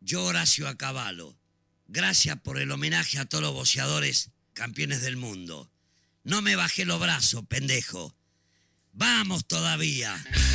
Yo, Horacio Acabalo, gracias por el homenaje a todos los boxeadores campeones del mundo. No me bajé los brazos, pendejo. ¡Vamos todavía!